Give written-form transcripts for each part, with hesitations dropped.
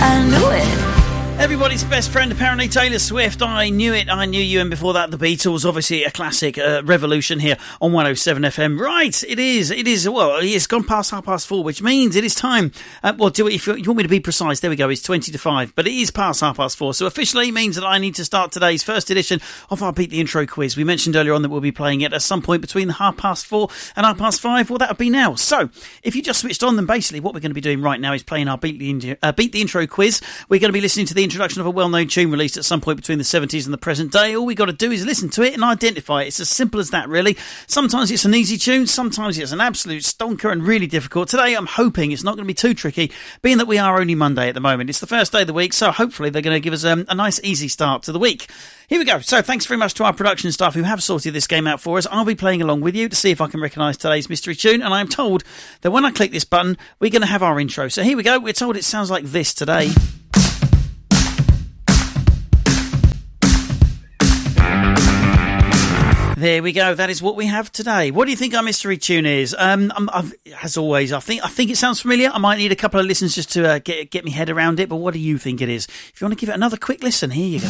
I knew it. Everybody's best friend, apparently Taylor Swift. I knew it, I knew you. And before that, the Beatles, obviously a classic, Revolution here on 107 FM. Right, it is, well, it's gone past 4:30, which means it is time. If you want me to be precise, there we go, it's 20 to 5, but it is past 4:30. So officially means that I need to start today's first edition of our Beat the Intro quiz. We mentioned earlier on that we'll be playing it at some point between 4:30 and 5:30. Well, that would be now. So if you just switched on, then basically what we're going to be doing right now is playing our Beat the Intro quiz. We're going to be listening to the introduction of a well-known tune released at some point between the 70s and the present day. All we got to do is listen to it and identify it. It's as simple as that, really. Sometimes it's an easy tune, sometimes it's an absolute stonker and really difficult. Today I'm hoping it's not going to be too tricky, being that we are only Monday at the moment. It's the first day of the week, so hopefully they're going to give us a nice easy start to the week. Here we go. So thanks very much to our production staff who have sorted this game out for us. I'll be playing along with you to see if I can recognise today's mystery tune, and I'm told that when I click this button we're going to have our intro. So here we go. We're told it sounds like this today. There we go. That is what we have today. What do you think our mystery tune is? As always, I think it sounds familiar. I might need a couple of listens just to get me head around it. But what do you think it is? If you want to give it another quick listen, here you go.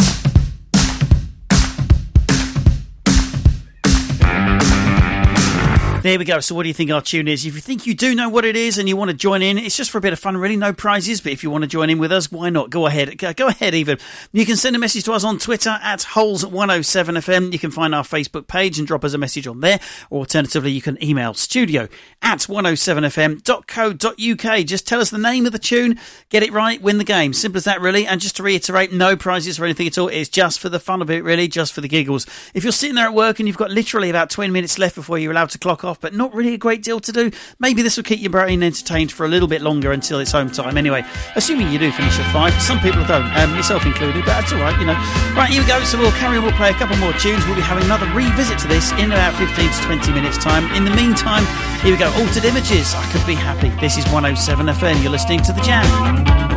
There we go. So what do you think our tune is? If you think you do know what it is and you want to join in, it's just for a bit of fun, really. No prizes, but if you want to join in with us, why not? Go ahead. Go ahead even. You can send a message to us on Twitter at Holes107FM. You can find our Facebook page and drop us a message on there. Or alternatively, you can email studio@107fm.co.uk. Just tell us the name of the tune, get it right, win the game. Simple as that, really. And just to reiterate, no prizes or anything at all. It's just for the fun of it, really, just for the giggles. If you're sitting there at work and you've got literally about 20 minutes left before you're allowed to clock off, but not really a great deal to do, maybe this will keep your brain entertained for a little bit longer until it's home time. Anyway, assuming you do finish at 5, some people don't, myself included, but that's alright, you know. Right, here we go. So we'll carry on, we'll play a couple more tunes. We'll be having another revisit to this in about 15 to 20 minutes time. In the meantime, here we go. Altered Images, I Could Be Happy. This is 107 FM. You're listening to The Jam.